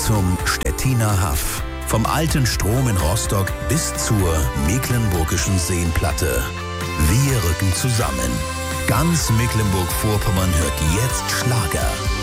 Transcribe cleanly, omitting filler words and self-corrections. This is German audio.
zum Stettiner Haff. Vom alten Strom in Rostock bis zur Mecklenburgischen Seenplatte. Wir rücken zusammen. Ganz Mecklenburg-Vorpommern hört jetzt Schlager.